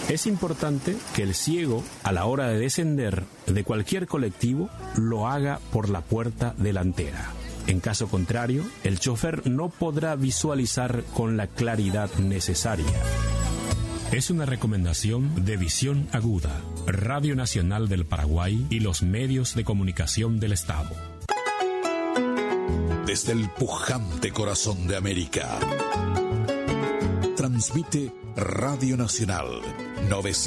Es importante que el ciego, a la hora de descender de cualquier colectivo, lo haga por la puerta delantera. En caso contrario, el chofer no podrá visualizar con la claridad necesaria. Es una recomendación de Visión Aguda, Radio Nacional del Paraguay y los medios de comunicación del Estado. Desde el pujante corazón de América, transmite Radio Nacional 900.